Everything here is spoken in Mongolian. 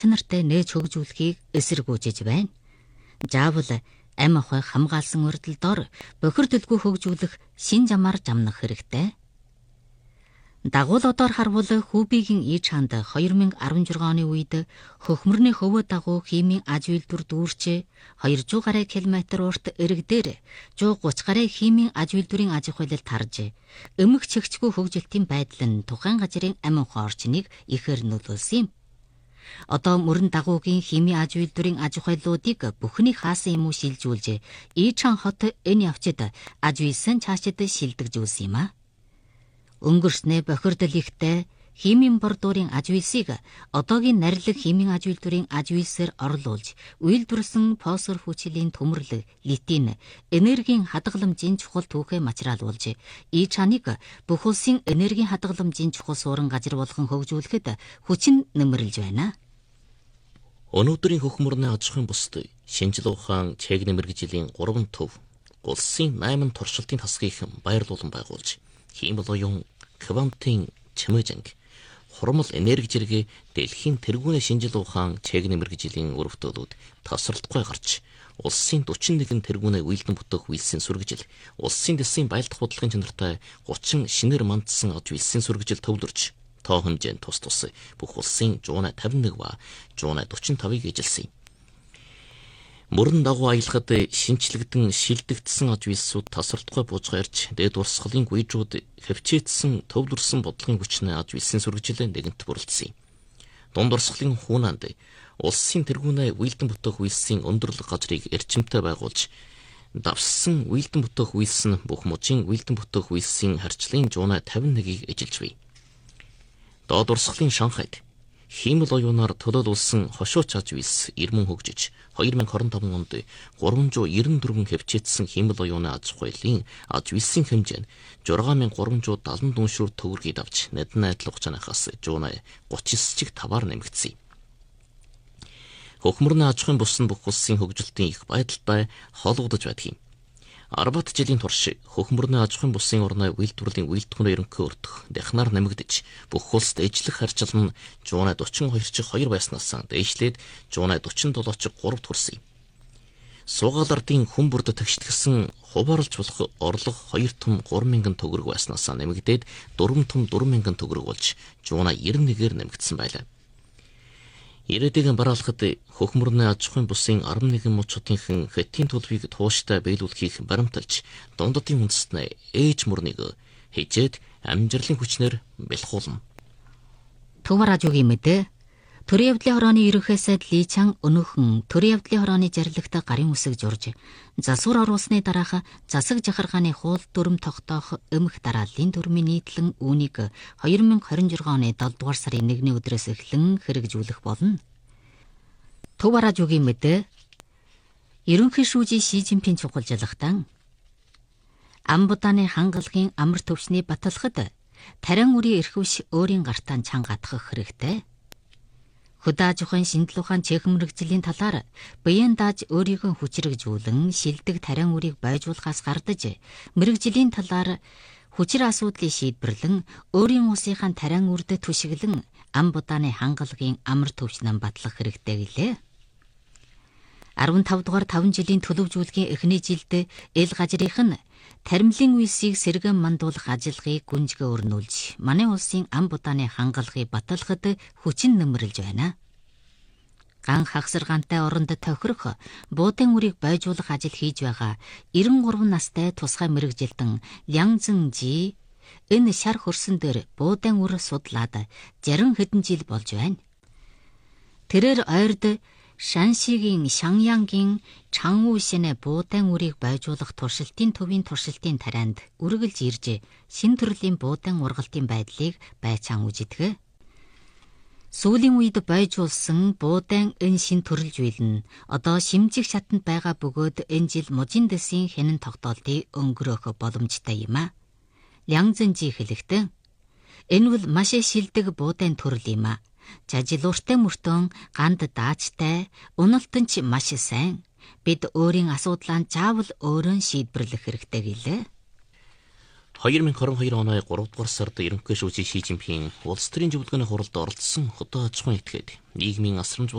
нартай нээж хөгжүүлэхийг эсэргүүцэж байна. Заавал амь ахуй хамгаалсан урьдл дор бохирдолгүй хөгжүүлэх шин замаар замнах хэрэгтэй. Дагуулуудаар харвал Хүүбигийн Ичаанд 2016 оны үед хөхмөрний хөвөө дагуу химийн аж үйлдвэр дүүрч 200 гаруй километр урт эрэг дээр 130 гаруй химийн аж үйлдвэрийн аж ахуйлал тарж өмг чигчгүй хөгжилтийн байдал нь тухайн газрын амин ухаан орчныг ихээр нөлөөлсөн юм. Одоо мөрөн дагуугийн химийн аж үйлдвэрийн аж ахуйлуудыг бүхний хаасан юм уу шилжүүлж Ичаан хот энэ явцад аж үйлсэн цаашид шилдэгжүүлсэн юм а. Өнгөрснөө бохирдол ихтэй химийн бордуурын аж үйлсийг одоогийн нарилэг химийн аж үйлдвэрийн аж үйлсээр орлуулж үйлдвэрлэсэн фосфор хүчилийн төмөрлөг, литин, энергийн хадгаламжийн чухал түүхээ мачраалуулж Ичааныг бүх улсын энергийн хадгаламжийн чухал суурин газар болгон хөгжүүлэхэд хүчин нэмэрлэж байна. Өнөөдрийн хөхмөрний аж ахуйн бусд шинжлэх ухаан чегний мэргэжлийн 3 төв улсын 8 туршилтын тасгийг баярлуулан байгуулж химэл оюун квантын чимээжинг хурмал энерги зэрэг дэлхийн тэргүүний шинжлэх ухаан чегний мэргэжлийн өрөвтөлүүд тасралтгүй гарч улсын 41 тэргүүний уйлдан бүтэх үйлсийн сүргэжил улсын дэсийн баялдах бодлогын чанартай 30 шинээр мандсан аж үйлсийн сүргэжил төвлөрч тоо хэмжээнд тус бүх улсын 151 ба 145-ыг эжилсэн. Мөрөн дагуу аялахад шинчлэгдэн шилдэгдсэн аж үйлсүүд тасралтгүй буужгаа ирж дээд урсгалын гүйжүүд хөвчээдсэн төвлөрсөн бодлогын хүчний аж үйлсийн сүргэжилээ нэгэнт бүрэлдсэн. Дунд урсгалын хуунанд улсын тэргүүний уйлдан бүтэх үйлсийн өндөрлөг газрыг эрчимтэй байгуулж давссан уйлдан бүтэх үйлс нь бүх мужийн уйлдан бүтэх үйлсийн харьцлын 151-ийг эжилж бий. Доод урсгалын Шанхайд химэл оюунаар төлөөлүүлсэн хошууч аж үйлс ирмэн хөгжиж 2025 онд 394 хөвчээдсэн химэл оюуны аж ахуйлын аж үйлсийн хэмжээ нь 6370 дүншүүр төгрөгийг авч надад найдлах хугацаанаас 139.5-аар нэмэгдсэн. Хөхмөрний аж ахуйн бус нь бүх улсын хөгжилтийн их байдалтай холбогдож байдаг юм. 10 жилийн турш хөхмөрний аж ахуйн бусын орны үйлдвэрлэлийн үйлдвэрийн ерөнхий өртөх дахнаар нэмэгдэж бүх улсад ижлэх харьцал нь 142.2 байснаас дээшлээд 147.3 хүрсэн. Суугаал ардын хүн бүрд тэгшлэгсэн хуваарлж болох орлого 2 том 3,000 төгрөг байснаас нэмэгдээд 4 том 4,000 төгрөг болж 191-ээр нэмэгдсэн байлаа. Ирээдүйн бараалхад хөхмөрний аж ахуйн бусын 11 мужуудынхан хэтийн төлөвийг тууштай биелүүлэхийг баримталж дундадын үндэстнээ ээж мөрнийг хижээд амжилтын хүчнэр бэлхуулна. Төв радиогийн мэдээ Төрийн явдлын хорооны ерөнхий сайд Ли Чан өнөөхөн төрийн явдлын хорооны зарлагтай гарын үсэг журж засвар оруулсны дараах засаг жахаргааны хуул дүрм тогтоох өмх дарааллын дүрмийн нийтлэн үүнийг 2026 оны 7 дугаар сарын 1-ний өдрөөс эхлэн хэрэгжүүлэх болно. Төв радиогийн мэдээ ерөнхий шүүжийн Ши Жинпин чухалжлагтан Амбутаны хангалагын амар төвчний баталхад тарин үрийн эрхвш өөрийн гартаа чангаатгах хэрэгтэй. Хөдөө аж ахуйн шинжлэх ухаан чехэн мэргэжлийн талаар биеийн дааж өөрийгөө хүчрэгжүүлэн шилдэг тарин үрийг бойжуулахаас гардаж мэргэжлийн талаар хүчир асуудлыг шийдвэрлэн өөрийн улсынхаа тарин үрд түшиглэн Амбутаны хангалагын амар төвчнөн батлах хэрэгтэй гэлээ. 15 дугаар 5 жилийн төлөвжүүлгийн эхний жилд эл газрынх нь таримлын үйлсийг сэргэн мандуулах ажиллагааг гүнзгий өрнүүлж манай улсын Амбутаны хангалагыг баталгахад хүчин нэмэрлэж байна. Ган хагсаргаантай оронд тохирох буудын үрийг бойжуулах ажил хийж байгаа 93 настай тусгай мэргэжилтэн Лян Зэнжи энэ шар хөрсөн дээр буудын үр судлаад 60 хэдэн жил болж байна. Тэрээр ойрд Шаншигийн Шаньянгийн Чангушинэ буудын үрийг бойжуулах туршилтын төвийн туршилтын тарианд үргэлж ирж шин төрлийн буудын ургалтын байдлыг байцаан үзэдэг. Сүүлийн үед бойжуулсан буудын энэ шин төрөл зүйл нь одоо шимжих шатанд байгаа бөгөөд энэ жил мужийн дэсийн хянан тогтоолтыг өнгөрөөх боломжтой юм а. Лян Зэнжи хэлэхдээ энэ бол маш шилдэг буудын төрөл юм а. Жажилууртай мөртөн ганд даачтай уналтан ч маш сайн. Бид өөрийн асуудлаа заавал өөрөө шийдвэрлэх хэрэгтэй гэлээ. 2022 оны 3 дугаар сард ерөнхий шүүжийн Ши Жинпин улс төрийн зөвлөгөөний хуралд оролцсон хөдөө аж ахуйн этгээд нийгмийн асрамж